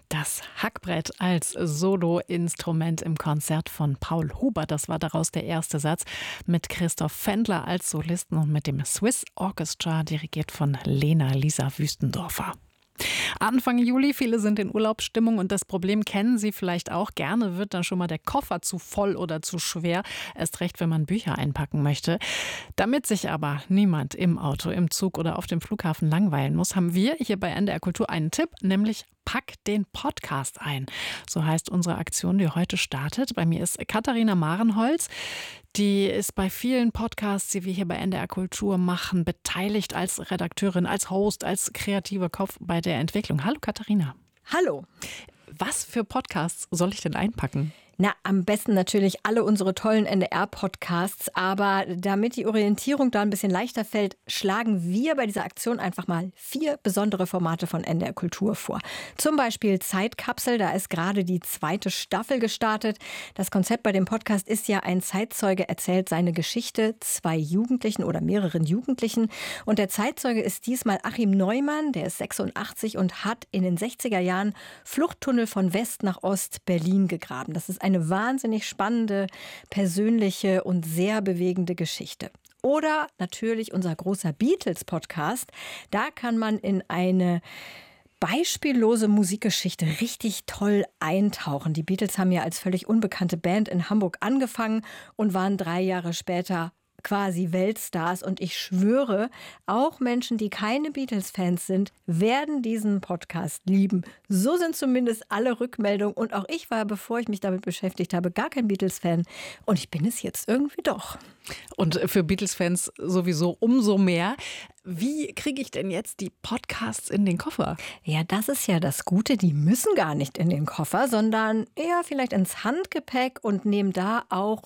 Das Hackbrett als Soloinstrument im Konzert von Paul Huber, das war daraus der erste Satz, mit Christoph Fendler als Solisten und mit dem Swiss Orchestra, dirigiert von Lena-Lisa Wüstendorfer. Anfang Juli, viele sind in Urlaubsstimmung und das Problem kennen Sie vielleicht auch. Gerne wird dann schon mal der Koffer zu voll oder zu schwer, erst recht, wenn man Bücher einpacken möchte. Damit sich aber niemand im Auto, im Zug oder auf dem Flughafen langweilen muss, haben wir hier bei NDR Kultur einen Tipp, nämlich Pack den Podcast ein. So heißt unsere Aktion, die heute startet. Bei mir ist Katharina Marenholz. Die ist bei vielen Podcasts, die wir hier bei NDR Kultur machen, beteiligt als Redakteurin, als Host, als kreativer Kopf bei der Entwicklung. Hallo Katharina. Hallo. Was für Podcasts soll ich denn einpacken? Na, am besten natürlich alle unsere tollen NDR-Podcasts. Aber damit die Orientierung da ein bisschen leichter fällt, schlagen wir bei dieser Aktion einfach mal 4 besondere Formate von NDR Kultur vor. Zum Beispiel Zeitkapsel, da ist gerade die 2. Staffel gestartet. Das Konzept bei dem Podcast ist ja, ein Zeitzeuge erzählt seine Geschichte 2 Jugendlichen oder mehreren Jugendlichen. Und der Zeitzeuge ist diesmal Achim Neumann, der ist 86 und hat in den 60er Jahren Fluchttunnel von West nach Ost Berlin gegraben. Das ist eine wahnsinnig spannende, persönliche und sehr bewegende Geschichte. Oder natürlich unser großer Beatles-Podcast. Da kann man in eine beispiellose Musikgeschichte richtig toll eintauchen. Die Beatles haben ja als völlig unbekannte Band in Hamburg angefangen und waren 3 Jahre später quasi Weltstars. Und ich schwöre, auch Menschen, die keine Beatles-Fans sind, werden diesen Podcast lieben. So sind zumindest alle Rückmeldungen. Und auch ich war, bevor ich mich damit beschäftigt habe, gar kein Beatles-Fan. Und ich bin es jetzt irgendwie doch. Und für Beatles-Fans sowieso umso mehr. Wie kriege ich denn jetzt die Podcasts in den Koffer? Ja, das ist ja das Gute. Die müssen gar nicht in den Koffer, sondern eher vielleicht ins Handgepäck und nehmen da auch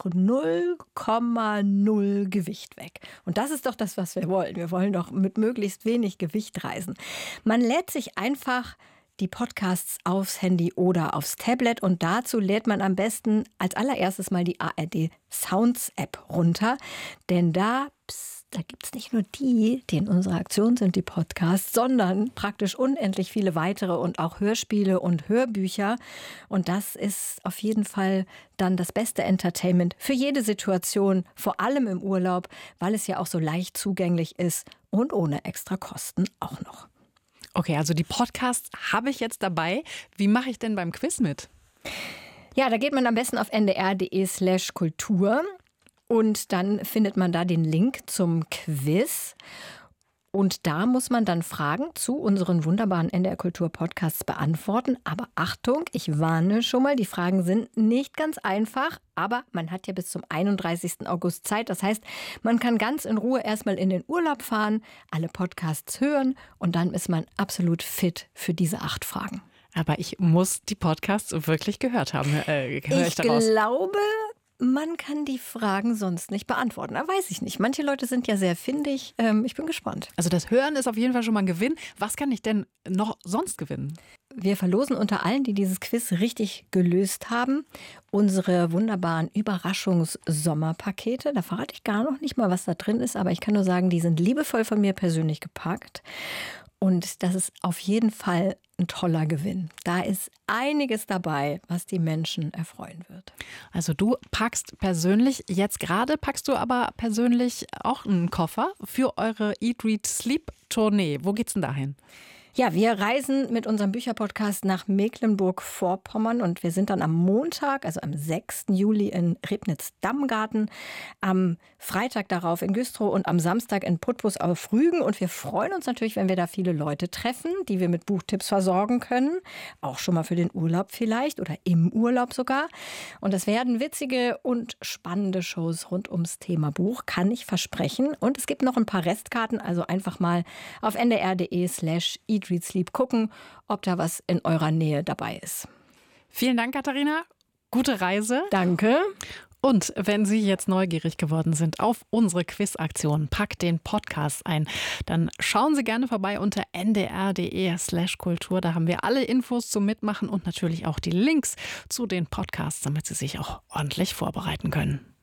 0,0 Gewicht weg. Und das ist doch das, was wir wollen. Wir wollen doch mit möglichst wenig Gewicht reisen. Man lädt sich einfach die Podcasts aufs Handy oder aufs Tablet und dazu lädt man am besten als allererstes mal die ARD Sounds App runter, denn da gibt es nicht nur die in unserer Aktion sind, die Podcasts, sondern praktisch unendlich viele weitere und auch Hörspiele und Hörbücher. Und das ist auf jeden Fall dann das beste Entertainment für jede Situation, vor allem im Urlaub, weil es ja auch so leicht zugänglich ist und ohne extra Kosten auch noch. Okay, also die Podcasts habe ich jetzt dabei. Wie mache ich denn beim Quiz mit? Ja, da geht man am besten auf ndr.de/kultur. Und dann findet man da den Link zum Quiz. Und da muss man dann Fragen zu unseren wunderbaren NDR Kultur Podcasts beantworten. Aber Achtung, ich warne schon mal, die Fragen sind nicht ganz einfach. Aber man hat ja bis zum 31. August Zeit. Das heißt, man kann ganz in Ruhe erstmal in den Urlaub fahren, alle Podcasts hören und dann ist man absolut fit für diese 8 Fragen. Aber ich muss die Podcasts wirklich gehört haben. Ich glaube, man kann die Fragen sonst nicht beantworten. Da weiß ich nicht. Manche Leute sind ja sehr findig. Ich bin gespannt. Also das Hören ist auf jeden Fall schon mal ein Gewinn. Was kann ich denn noch sonst gewinnen? Wir verlosen unter allen, die dieses Quiz richtig gelöst haben, unsere wunderbaren Überraschungs-Sommerpakete. Da verrate ich gar noch nicht mal, was da drin ist. Aber ich kann nur sagen, die sind liebevoll von mir persönlich gepackt. Und das ist auf jeden Fall ein toller Gewinn. Da ist einiges dabei, was die Menschen erfreuen wird. Also du packst persönlich, jetzt gerade packst du aber persönlich auch einen Koffer für eure Eat, Read, Sleep Tournee. Wo geht's denn dahin? Ja, wir reisen mit unserem Bücherpodcast nach Mecklenburg-Vorpommern und wir sind dann am Montag, also am 6. Juli in Ribnitz-Dammgarten, am Freitag darauf in Güstrow und am Samstag in Putbus auf Rügen. Und wir freuen uns natürlich, wenn wir da viele Leute treffen, die wir mit Buchtipps versorgen können. Auch schon mal für den Urlaub vielleicht oder im Urlaub sogar. Und es werden witzige und spannende Shows rund ums Thema Buch, kann ich versprechen. Und es gibt noch ein paar Restkarten, also einfach mal auf ndr.de/Eat, Read, Sleep gucken, ob da was in eurer Nähe dabei ist. Vielen Dank, Katharina. Gute Reise. Danke. Und wenn Sie jetzt neugierig geworden sind auf unsere Quizaktion, Pack den Podcast ein, dann schauen Sie gerne vorbei unter ndr.de/kultur. Da haben wir alle Infos zum Mitmachen und natürlich auch die Links zu den Podcasts, damit Sie sich auch ordentlich vorbereiten können.